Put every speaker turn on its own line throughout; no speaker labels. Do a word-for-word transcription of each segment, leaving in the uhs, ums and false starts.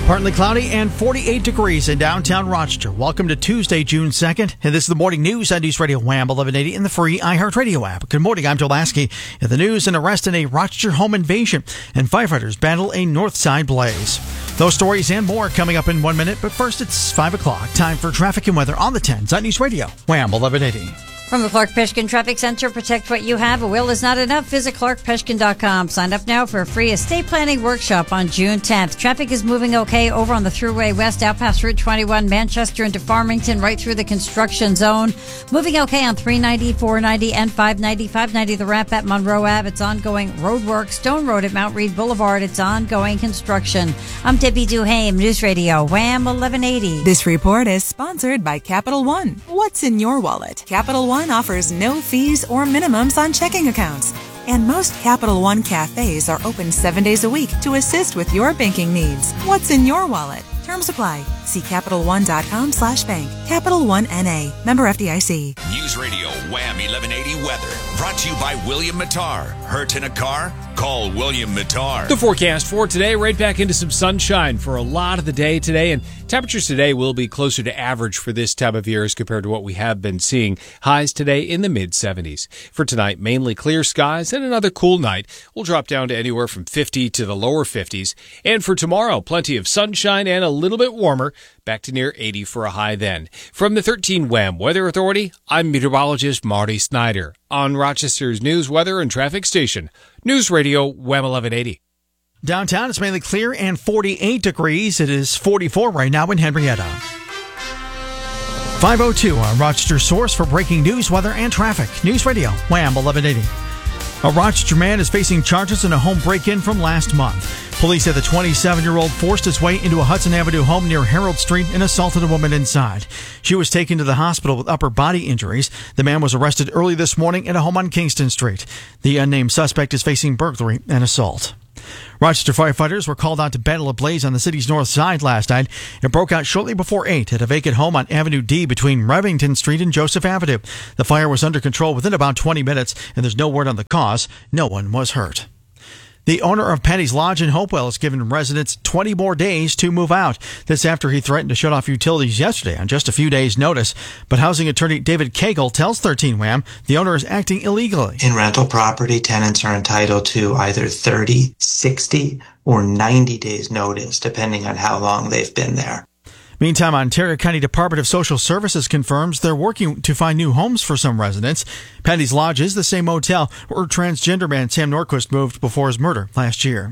Partly cloudy and forty-eight degrees in downtown Rochester. Welcome to Tuesday, June second. And this is the morning news on News Radio Wham eleven eighty in the free iHeartRadio app. Good morning, I'm Joe Lasky. In the news, an arrest in a Rochester home invasion, and firefighters battle a north side blaze. Those stories and more coming up in one minute. But first, it's five o'clock. Time for traffic and weather on the tens on News Radio Wham eleven eighty.
From the Clark Peshkin Traffic Center, protect what you have. A will is not enough. Visit clark peshkin dot com. Sign up now for a free estate planning workshop on June tenth. Traffic is moving okay over on the Thruway West, out past Route twenty-one, Manchester into Farmington, right through the construction zone. Moving okay on three ninety, four ninety, and five ninety. five ninety, the wrap at Monroe Ave. It's ongoing road work. Stone Road at Mount Reed Boulevard. It's ongoing construction. I'm Debbie Duhame, News Radio Wham eleven eighty.
This report is sponsored by Capital One. What's in your wallet? Capital One offers no fees or minimums on checking accounts. And most Capital One cafes are open seven days a week to assist with your banking needs. What's in your wallet? Terms apply. See Capital One dot com slash bank. Capital One N A. Member F D I C.
News Radio Wham eleven eighty weather. Brought to you by William Mattar. Hurt in a car? Call William Mattar.
The forecast for today, right back into some sunshine for a lot of the day today. And temperatures today will be closer to average for this time of year as compared to what we have been seeing. Highs today in the mid seventies. For tonight, mainly clear skies and another cool night. We'll drop down to anywhere from fifty to the lower fifties. And for tomorrow, plenty of sunshine and a little bit warmer. Back to near eighty for a high then. From the thirteen Wham Weather Authority, I'm meteorologist Marty Snyder on Rochester's news, weather, and traffic station. News Radio Wham eleven eighty.
Downtown, it's mainly clear and forty-eight degrees. It is forty-four right now in Henrietta. five oh two, our Rochester source for breaking news, weather, and traffic. News Radio Wham eleven eighty. A Rochester man is facing charges in a home break-in from last month. Police say the twenty-seven-year-old forced his way into a Hudson Avenue home near Harold Street and assaulted a woman inside. She was taken to the hospital with upper body injuries. The man was arrested early this morning in a home on Kingston Street. The unnamed suspect is facing burglary and assault. Rochester firefighters were called out to battle a blaze on the city's north side last night. It broke out shortly before eight at a vacant home on Avenue D between Revington Street and Joseph Avenue. The fire was under control within about twenty minutes, and there's no word on the cause. No one was hurt. The owner of Patty's Lodge in Hopewell has given residents twenty more days to move out. This after he threatened to shut off utilities yesterday on just a few days' notice. But housing attorney David Cagle tells thirteen Wham the owner is acting illegally.
In rental property, tenants are entitled to either thirty, sixty, or ninety days notice, depending on how long they've been there.
Meantime, Ontario County Department of Social Services confirms they're working to find new homes for some residents. Patty's Lodge is the same motel where transgender man Sam Norquist moved before his murder last year.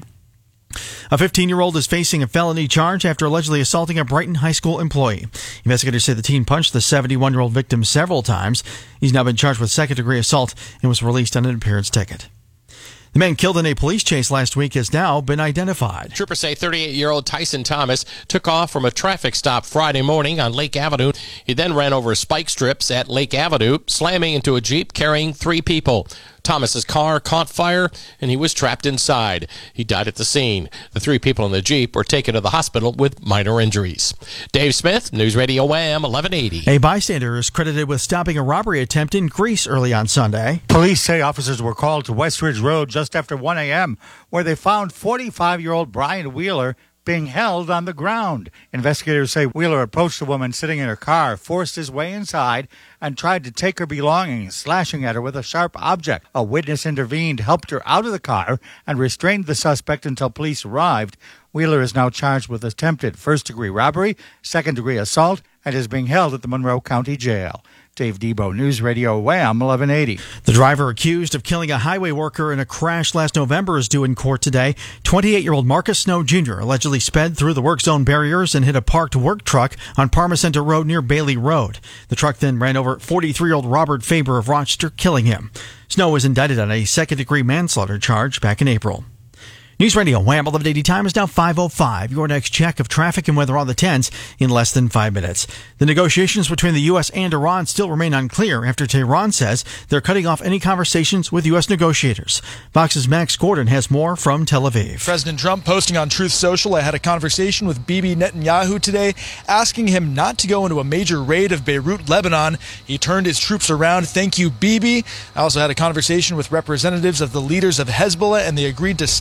A fifteen-year-old is facing a felony charge after allegedly assaulting a Brighton High School employee. Investigators say the teen punched the seventy-one-year-old victim several times. He's now been charged with second-degree assault and was released on an appearance ticket. The man killed in a police chase last week has now been identified.
Troopers say thirty-eight-year-old Tyson Thomas took off from a traffic stop Friday morning on Lake Avenue. He then ran over spike strips at Lake Avenue, slamming into a Jeep carrying three people. Thomas's car caught fire, and he was trapped inside. He died at the scene. The three people in the Jeep were taken to the hospital with minor injuries. Dave Smith, News Radio Wham eleven eighty.
A bystander is credited with stopping a robbery attempt in Greece early on Sunday.
Police say officers were called to Westridge Road just after one a.m., where they found forty-five-year-old Brian Wheeler being held on the ground. Investigators say Wheeler approached a woman sitting in her car, forced his way inside, and tried to take her belongings, slashing at her with a sharp object. A witness intervened, helped her out of the car, and restrained the suspect until police arrived. Wheeler is now charged with attempted first-degree robbery, second-degree assault, and is being held at the Monroe County Jail. Dave Debo, News Radio Wham eleven eighty.
The driver accused of killing a highway worker in a crash last November is due in court today. twenty-eight-year-old Marcus Snow Junior allegedly sped through the work zone barriers and hit a parked work truck on Parma Center Road near Bailey Road. The truck then ran over forty-three-year-old Robert Faber of Rochester, killing him. Snow was indicted on a second-degree manslaughter charge back in April. News Radio Wham eleven eighty time is now five oh five. Your next check of traffic and weather on the tens in less than five minutes. The negotiations between the U S and Iran still remain unclear after Tehran says they're cutting off any conversations with U S negotiators. Fox's Max Gordon has more from Tel Aviv.
President Trump posting on Truth Social, I had a conversation with Bibi Netanyahu today, asking him not to go into a major raid of Beirut, Lebanon. He turned his troops around. Thank you, Bibi. I also had a conversation with representatives of the leaders of Hezbollah, and they agreed to stop shooting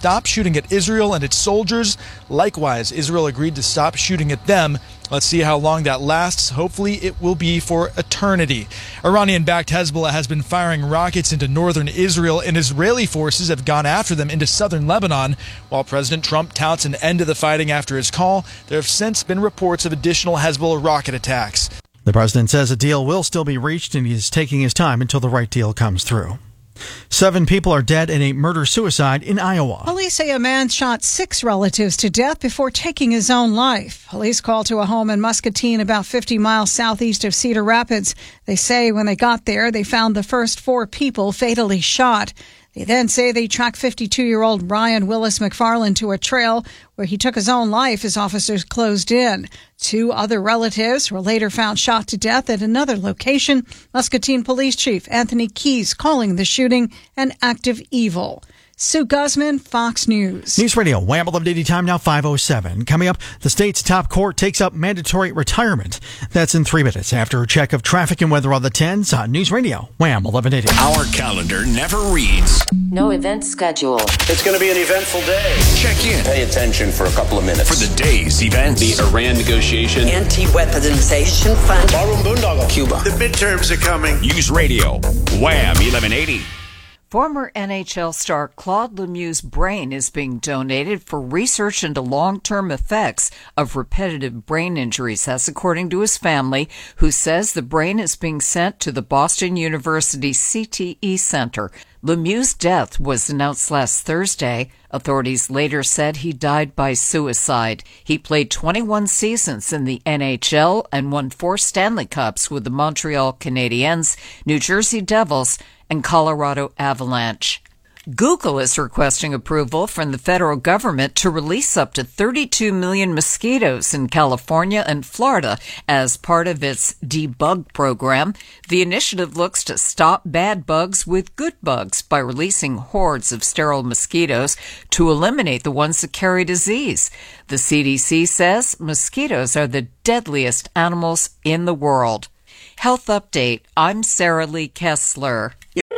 shooting at Israel and its soldiers. Likewise, Israel agreed to stop shooting at them. Let's see how long that lasts. Hopefully it will be for eternity. Iranian-backed Hezbollah has been firing rockets into northern Israel, and Israeli forces have gone after them into southern Lebanon. While President Trump touts an end to the fighting after his call, there have since been reports of additional Hezbollah rocket attacks.
The president says a deal will still be reached, and he's taking his time until the right deal comes through. Seven people are dead in a murder-suicide in Iowa.
Police say a man shot six relatives to death before taking his own life. Police called to a home in Muscatine, about fifty miles southeast of Cedar Rapids. They say when they got there, they found the first four people fatally shot. They then say they tracked fifty-two-year-old Brian Willis McFarland to a trail where he took his own life as officers closed in. Two other relatives were later found shot to death at another location. Muscatine Police Chief Anthony Keyes calling the shooting an act of evil. Sue Guzman, Fox News.
News Radio, Wham eleven eighty, time now five oh seven. Coming up, the state's top court takes up mandatory retirement. That's in three minutes after a check of traffic and weather on the tens on News Radio, Wham eleven eighty.
Our calendar never reads.
No event schedule.
It's going to be an eventful day.
Check in.
Pay attention for a couple of minutes.
For the day's events.
The Iran negotiation.
Anti-weaponization fund.
Barroom Boondoggle.
Cuba.
The midterms are coming.
News Radio, Wham eleven eighty.
Former N H L star Claude Lemieux's brain is being donated for research into long-term effects of repetitive brain injuries. That's according to his family, who says the brain is being sent to the Boston University C T E Center. Lemieux's death was announced last Thursday. Authorities later said he died by suicide. He played twenty-one seasons in the N H L and won four Stanley Cups with the Montreal Canadiens, New Jersey Devils, and Colorado Avalanche. Google is requesting approval from the federal government to release up to thirty-two million mosquitoes in California and Florida as part of its debug program. The initiative looks to stop bad bugs with good bugs by releasing hordes of sterile mosquitoes to eliminate the ones that carry disease. The C D C says mosquitoes are the deadliest animals in the world. Health Update. I'm Sarah Lee Kessler.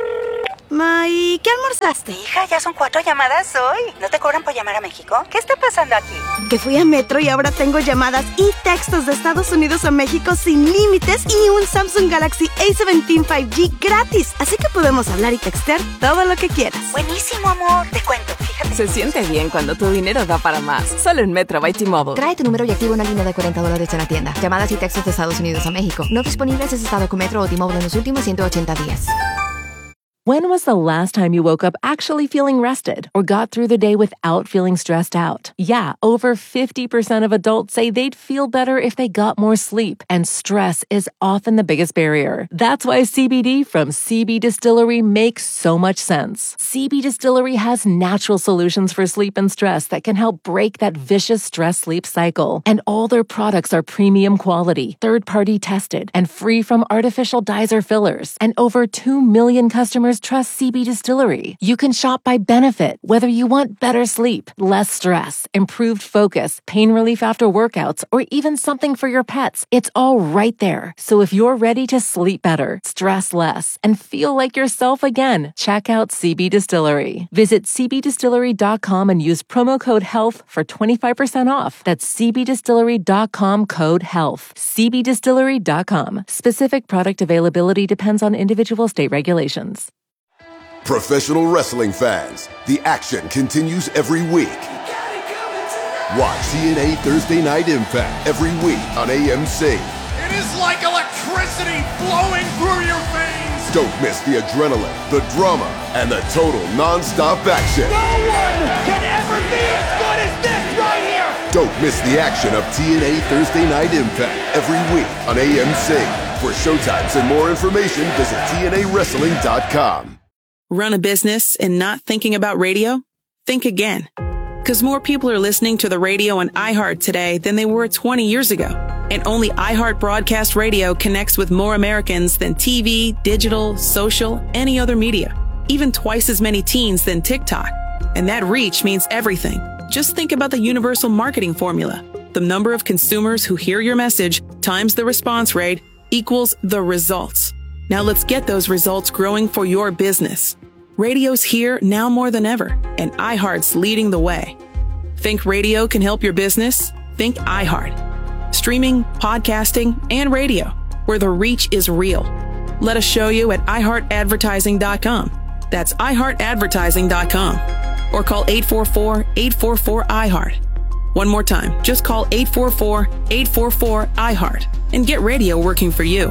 Ma, ¿y qué almorzaste? Hija, ya son cuatro llamadas hoy. ¿No te cobran por llamar a México? ¿Qué está pasando aquí? Que fui a Metro y ahora tengo llamadas y textos de Estados Unidos a México sin límites y un Samsung Galaxy A diecisiete cinco G gratis. Así que podemos hablar y textear todo lo que quieras. Buenísimo, amor. Te cuento, fíjate.
Se siente bien cuando tu dinero da para más. Solo en Metro by T-Mobile.
Trae tu número y activa una línea de cuarenta dólares en la tienda. Llamadas y textos de Estados Unidos a México. No disponibles si has estado con Metro o T-Mobile en los últimos ciento ochenta días.
When was the last time you woke up actually feeling rested or got through the day without feeling stressed out? Yeah, over fifty percent of adults say they'd feel better if they got more sleep, and stress is often the biggest barrier. That's why C B D from C B Distillery makes so much sense. C B Distillery has natural solutions for sleep and stress that can help break that vicious stress-sleep cycle. And all their products are premium quality, third-party tested, and free from artificial dyes or fillers. And over two million customers trust C B Distillery. You can shop by benefit, whether you want better sleep, less stress, improved focus, pain relief after workouts, or even something for your pets. It's all right there. So if you're ready to sleep better, stress less, and feel like yourself again, check out C B Distillery. Visit c b distillery dot com and use promo code HEALTH for twenty-five percent off. That's c b distillery dot com code HEALTH. c b distillery dot com. Specific product availability depends on individual state regulations.
Professional wrestling fans, the action continues every week. Watch T N A Thursday Night Impact every week on A M C.
It is like electricity flowing through your veins.
Don't miss the adrenaline, the drama, and the total non-stop action.
No one can ever be as good as this right here.
Don't miss the action of T N A Thursday Night Impact every week on A M C. For showtimes and more information, visit T N A wrestling dot com.
Run a business and not thinking about radio? Think again. Because more people are listening to the radio on iHeart today than they were twenty years ago. And only iHeart Broadcast Radio connects with more Americans than T V, digital, social, any other media. Even twice as many teens than TikTok. And that reach means everything. Just think about the universal marketing formula. The number of consumers who hear your message times the response rate equals the results. Now let's get those results growing for your business. Radio's here now more than ever, and iHeart's leading the way. Think radio can help your business? Think iHeart. Streaming, podcasting, and radio, where the reach is real. Let us show you at i heart advertising dot com. That's i heart advertising dot com. Or call eight four four, eight four four, I heart. One more time, just call eight four four, eight four four, I heart and get radio working for you.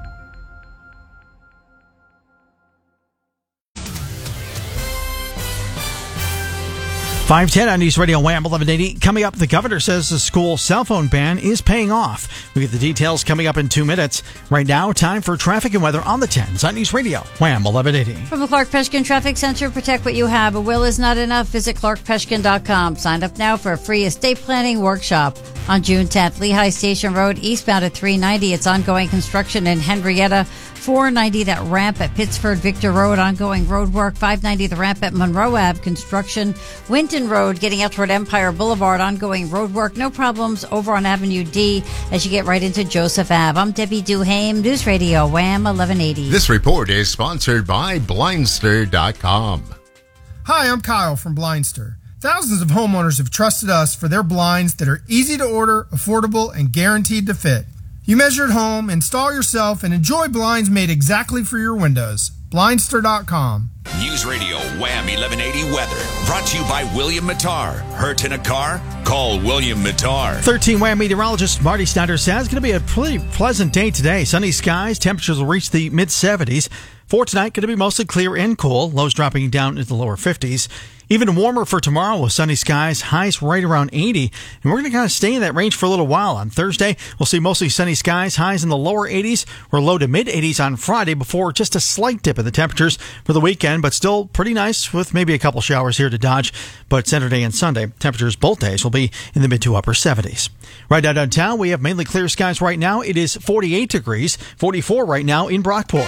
five ten on News Radio Wham eleven eighty. Coming up, the governor says the school cell phone ban is paying off. We get the details coming up in two minutes. Right now, time for traffic and weather on the tens on News Radio Wham eleven eighty.
From the Clark Peshkin Traffic Center, protect what you have. A will is not enough. Visit clark peshkin dot com. Sign up now for a free estate planning workshop on June tenth. Lehigh Station Road, eastbound at three ninety. It's ongoing construction in Henrietta. four ninety, that ramp at Pittsford Victor Road, ongoing road work. five ninety, the ramp at Monroe Ave, construction. Winton Road, getting out toward Empire Boulevard, ongoing road work. No problems over on Avenue D as you get right into Joseph Ave. I'm Debbie Duhame, News Radio Wham eleven eighty.
This report is sponsored by Blindster dot com.
Hi, I'm Kyle from Blindster. Thousands of homeowners have trusted us for their blinds that are easy to order, affordable, and guaranteed to fit. You measure at home, install yourself, and enjoy blinds made exactly for your windows. Blindster dot com.
News Radio Wham eleven eighty weather. Brought to you by William Mattar. Hurt in a car? Call William Mattar.
thirteen Wham meteorologist Marty Snyder says it's going to be a pretty pleasant day today. Sunny skies. Temperatures will reach the mid seventies. For tonight, going to be mostly clear and cool. Lows dropping down into the lower fifties. Even warmer for tomorrow with sunny skies, highs right around eighty. And we're going to kind of stay in that range for a little while. On Thursday, we'll see mostly sunny skies, highs in the lower eighties or low to mid eighties on Friday before just a slight dip in the temperatures for the weekend, but still pretty nice with maybe a couple showers here to dodge. But Saturday and Sunday, temperatures both days will be in the mid to upper seventies. Right now downtown, we have mainly clear skies right now. It is forty-eight degrees, forty-four right now in Brockport.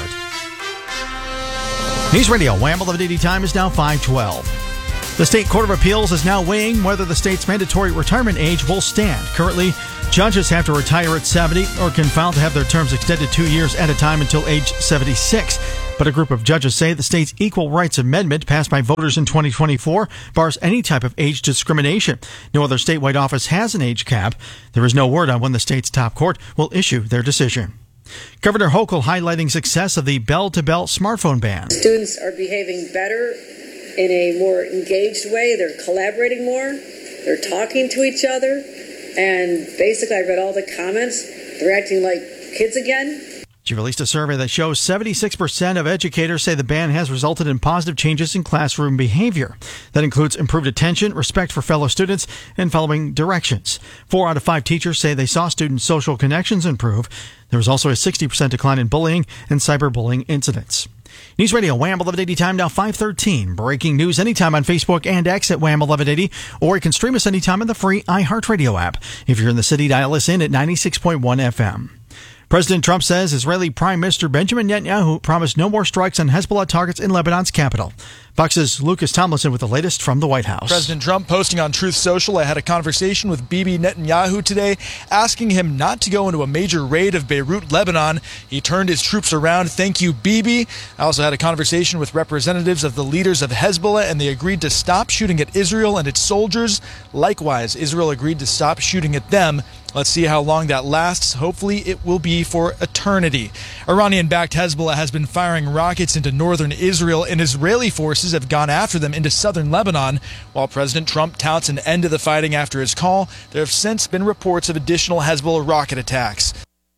News Radio Wham eleven eighty time is now five twelve. The State Court of Appeals is now weighing whether the state's mandatory retirement age will stand. Currently, judges have to retire at seventy or can file to have their terms extended two years at a time until age seventy-six. But a group of judges say the state's Equal Rights Amendment passed by voters in twenty twenty-four bars any type of age discrimination. No other statewide office has an age cap. There is no word on when the state's top court will issue their decision. Governor Hochul highlighting success of the bell-to-bell smartphone ban.
Students are behaving better in a more engaged way. They're collaborating more. They're talking to each other. And basically, I read all the comments. They're acting like kids again.
She released a survey that shows seventy-six percent of educators say the ban has resulted in positive changes in classroom behavior. That includes improved attention, respect for fellow students, and following directions. Four out of five teachers say they saw student social connections improve. There was also a sixty percent decline in bullying and cyberbullying incidents. News Radio Wham eleven eighty time now five thirteen. Breaking news anytime on Facebook and X at Wham eleven eighty, or you can stream us anytime in the free iHeartRadio app. If you're in the city, dial us in at ninety-six point one F M. President Trump says Israeli Prime Minister Benjamin Netanyahu promised no more strikes on Hezbollah targets in Lebanon's capital. Fox's Lucas Tomlinson with the latest from the White House.
President Trump posting on Truth Social, I had a conversation with Bibi Netanyahu today, asking him not to go into a major raid of Beirut, Lebanon. He turned his troops around. Thank you, Bibi. I also had a conversation with representatives of the leaders of Hezbollah, and they agreed to stop shooting at Israel and its soldiers. Likewise, Israel agreed to stop shooting at them. Let's see how long that lasts. Hopefully, it will be for eternity. Iranian-backed Hezbollah has been firing rockets into northern Israel, and Israeli forces have gone after them into southern Lebanon. While President Trump touts an end to the fighting after his call, there have since been reports of additional Hezbollah rocket attacks.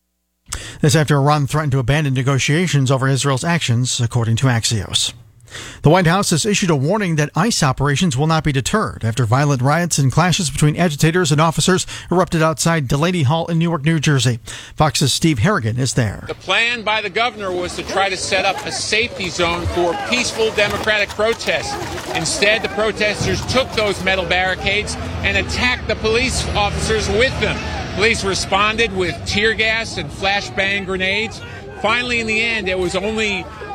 This after Iran threatened to abandon negotiations over Israel's actions, according to Axios. The White House has issued a warning that ICE operations will not be deterred after violent riots and clashes between agitators and officers erupted outside Delaney Hall in Newark, New Jersey. Fox's Steve Harrigan is there.
The plan by the governor was to try to set up a safety zone for peaceful democratic protests. Instead, the protesters took those metal barricades and attacked the police officers with them. Police responded with tear gas and flashbang grenades. Finally, in the end, it was only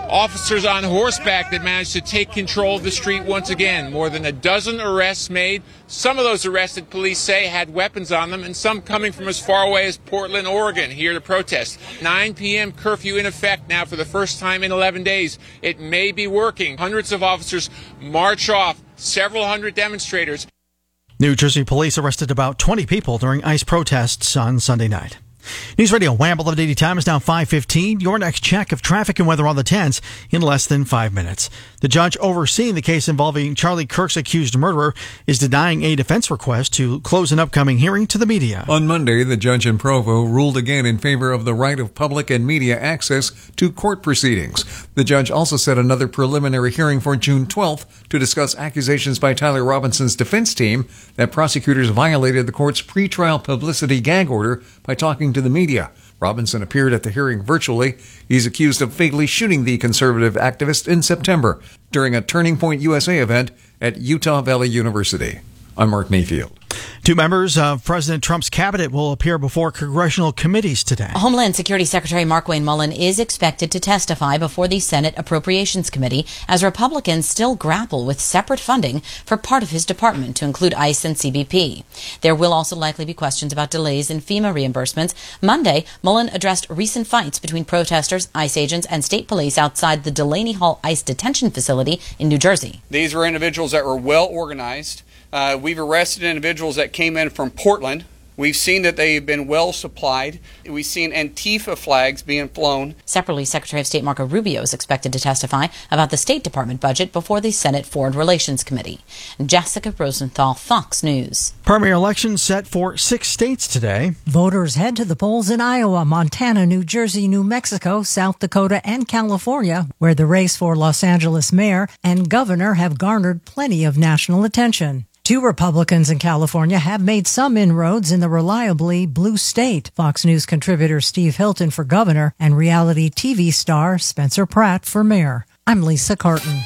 officers on horseback that managed to take control of the street once again. More than a dozen arrests made. Some of those arrested, police say, had weapons on them, and some coming from as far away as Portland, Oregon, here to protest. nine p.m. curfew in effect now for the first time in eleven days. It may be working. Hundreds of officers march off, several hundred demonstrators.
New Jersey police arrested about twenty people during ICE protests on Sunday night. News Radio Wham eleven eighty time is now five fifteen. Your next check of traffic and weather on the tens in less than five minutes. The judge overseeing the case involving Charlie Kirk's accused murderer is denying a defense request to close an upcoming hearing to the media.
On Monday, the judge in Provo ruled again in favor of the right of public and media access to court proceedings. The judge also set another preliminary hearing for June twelfth to discuss accusations by Tyler Robinson's defense team that prosecutors violated the court's pretrial publicity gag order by talking to the media. Robinson appeared at the hearing virtually. He's accused of fatally shooting the conservative activist in September during a Turning Point U S A event at Utah Valley University. I'm Mark Mayfield.
Two members of President Trump's cabinet will appear before congressional committees today.
Homeland Security Secretary Markwayne Mullin is expected to testify before the Senate Appropriations Committee as Republicans still grapple with separate funding for part of his department to include ICE and C B P. There will also likely be questions about delays in FEMA reimbursements. Monday, Mullin addressed recent fights between protesters, ICE agents, and state police outside the Delaney Hall ICE detention facility in New Jersey.
These were individuals that were well organized. Uh, we've arrested individuals that came in from Portland. We've seen that they've been well supplied. We've seen Antifa flags being flown.
Separately, Secretary of State Marco Rubio is expected to testify about the State Department budget before the Senate Foreign Relations Committee. Jessica Rosenthal, Fox News.
Primary elections set for six states today.
Voters head to the polls in Iowa, Montana, New Jersey, New Mexico, South Dakota, and California, where the race for Los Angeles mayor and governor have garnered plenty of national attention. Two Republicans in California have made some inroads in the reliably blue state. Fox News contributor Steve Hilton for governor and reality T V star Spencer Pratt for mayor. I'm Lisa Carton.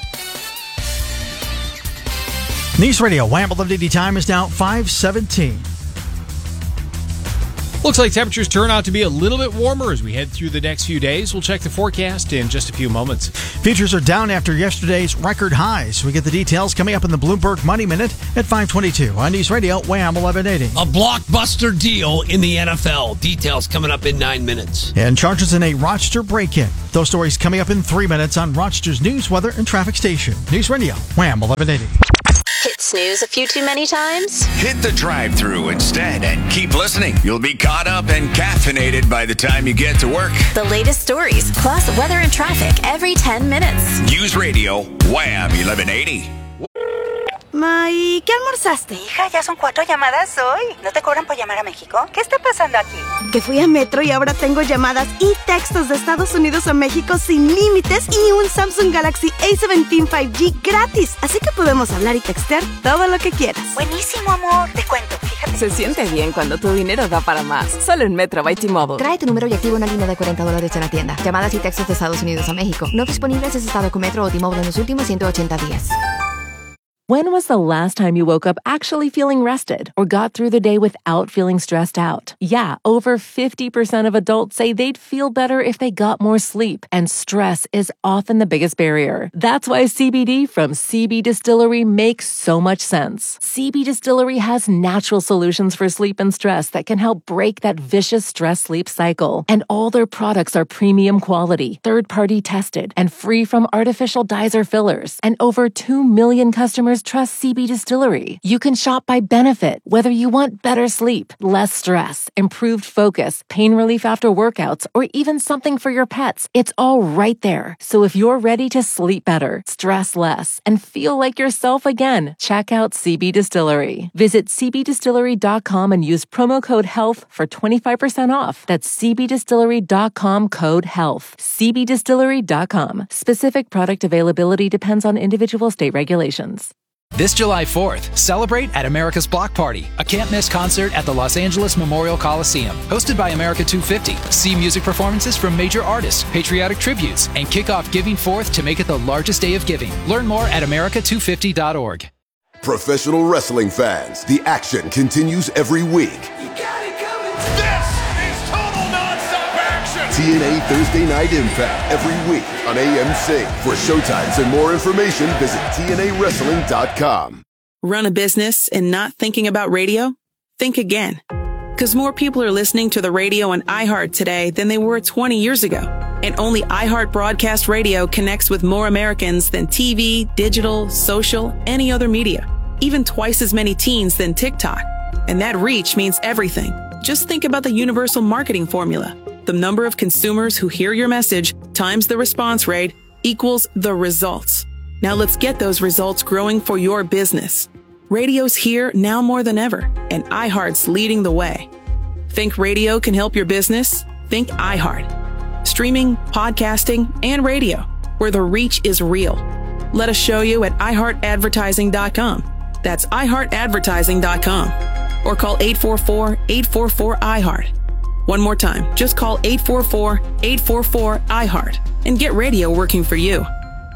News Radio Wham eleven eighty time is now five seventeen.
Looks like temperatures turn out to be a little bit warmer as we head through the next few days. We'll check the forecast in just a few moments.
Futures are down after yesterday's record highs. We get the details coming up in the Bloomberg Money Minute at five twenty-two on News Radio Wham eleven eighty.
A blockbuster deal in the N F L. Details coming up in nine minutes.
And charges in a Rochester break-in. Those stories coming up in three minutes on Rochester's news, weather, and traffic station. News Radio Wham eleven eighty.
Hit snooze a few too many times?
Hit the drive-thru instead and keep listening. You'll be caught up and caffeinated by the time you get to work.
The latest stories, plus weather and traffic every ten minutes.
News Radio Wham eleven eighty.
Ma, ¿y qué almorzaste? Hija, ya son cuatro llamadas hoy. ¿No te cobran por llamar a México? ¿Qué está pasando aquí? Que fui a Metro y ahora tengo llamadas y textos de Estados Unidos a México sin límites y un Samsung Galaxy A diecisiete cinco G gratis. Así que podemos hablar y textear todo lo que quieras.
Buenísimo, amor. Te cuento, fíjate.
Se siente bien cuando tu dinero da para más. Solo en Metro by T-Mobile.
Trae tu número y activa una línea de cuarenta dólares en la tienda. Llamadas y textos de Estados Unidos a México. No disponibles en estado con Metro o T-Mobile en los últimos ciento ochenta días.
When was the last time you woke up actually feeling rested or got through the day without feeling stressed out? Yeah, over fifty percent of adults say they'd feel better if they got more sleep, and stress is often the biggest barrier. That's why C B D from C B Distillery makes so much sense. C B Distillery has natural solutions for sleep and stress that can help break that vicious stress-sleep cycle. And all their products are premium quality, third-party tested, and free from artificial dyes or fillers. And over two million customers trust C B Distillery. You can shop by benefit, whether you want better sleep, less stress, improved focus, pain relief after workouts, or even something for your pets. It's all right there. So if you're ready to sleep better, stress less, and feel like yourself again, check out C B Distillery. Visit c b distillery dot com and use promo code HEALTH for twenty-five percent off. That's c b distillery dot com code HEALTH. c b distillery dot com. Specific product availability depends on individual state regulations.
This July fourth, celebrate at America's Block Party, a can't-miss concert at the Los Angeles Memorial Coliseum. Hosted by America two fifty, see music performances from major artists, patriotic tributes, and kick off Giving Fourth to make it the largest day of giving. Learn more at america two fifty dot org.
Professional wrestling fans, the action continues every week.
This is total non-stop action.
T N A Thursday Night Impact every week on A M Sync. For showtimes and more information, visit T N A wrestling dot com.
Run a business and not thinking about radio? Think again. Because more people are listening to the radio on iHeart today than they were twenty years ago. And only iHeart Broadcast Radio connects with more Americans than T V, digital, social, any other media. Even twice as many teens than TikTok. And that reach means everything. Just think about the universal marketing formula. The number of consumers who hear your message times the response rate equals the results. Now let's get those results growing for your business. Radio's here now more than ever, and iHeart's leading the way. Think radio can help your business? Think iHeart. Streaming, podcasting, and radio, where the reach is real. Let us show you at i heart advertising dot com. That's i heart advertising dot com. Or call eight four four, eight four four, I heart. One more time, just call eight four four, eight four four, I heart and get radio working for you.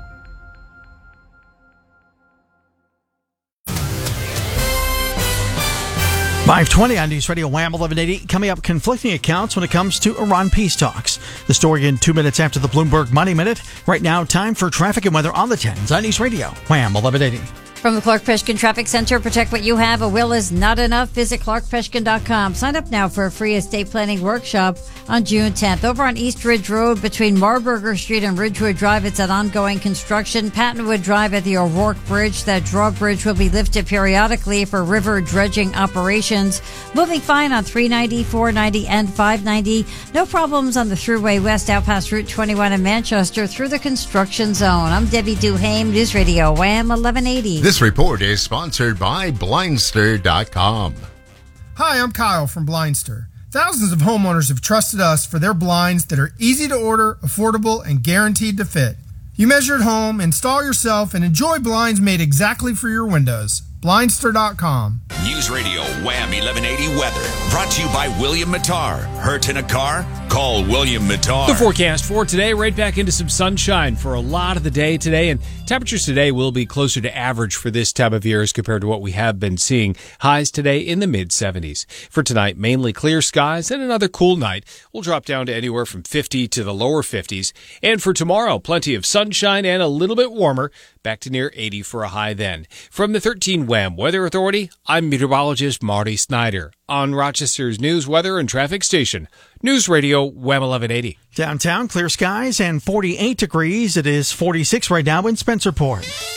five twenty on News Radio Wham eleven eighty. Coming up, conflicting accounts when it comes to Iran peace talks. The story in two minutes after the Bloomberg Money Minute. Right now, time for traffic and weather on the tens on News Radio Wham eleven eighty.
From the Clark Peshkin Traffic Center, protect what you have. A will is not enough. Visit clark peshkin dot com. Sign up now for a free estate planning workshop on June tenth. Over on East Ridge Road between Marburger Street and Ridgewood Drive, it's at ongoing construction. Pattonwood Drive at the O'Rourke Bridge. That drawbridge will be lifted periodically for river dredging operations. Moving fine on three ninety, four ninety, and five ninety. No problems on the Thruway West out past Route twenty-one in Manchester through the construction zone. I'm Debbie Duhame, News Radio Wham eleven eighty.
This report is sponsored by Blindster dot com.
Hi, I'm Kyle from Blindster. Thousands of homeowners have trusted us for their blinds that are easy to order, affordable, and guaranteed to fit. You measure at home, install yourself, and enjoy blinds made exactly for your windows. Blindster dot com.
News Radio Wham eleven eighty weather. Brought to you by William Mattar. Hurt in a car? Call William Mattar.
The forecast for today, right back into some sunshine for a lot of the day today. And temperatures today will be closer to average for this time of year as compared to what we have been seeing. Highs today in the mid seventies. For tonight, mainly clear skies and another cool night. We'll drop down to anywhere from fifty to the lower fifties. And for tomorrow, plenty of sunshine and a little bit warmer. Back to near eighty for a high then. From the thirteen Wham Weather Authority, I'm meteorologist Marty Snyder on Rochester's news, weather, and traffic station. News Radio Wham eleven eighty.
Downtown, clear skies and forty-eight degrees. It is forty-six right now in Spencerport.